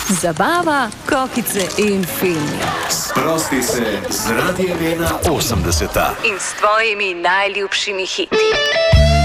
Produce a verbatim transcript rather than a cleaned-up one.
Zabava, kokice in filmi. Sprosti se z Radijem ena osemdeset in s tvojimi najljubšimi hiti.